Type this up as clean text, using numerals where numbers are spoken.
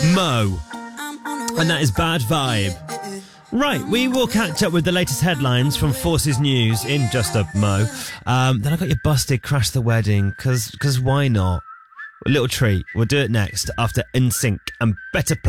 Mo. And that is Bad Vibe. Right, we will catch up with the latest headlines from Forces News in just a mo. Then I got your busted Crash the Wedding, because why not? A little treat. We'll do it next after NSYNC and Better Place.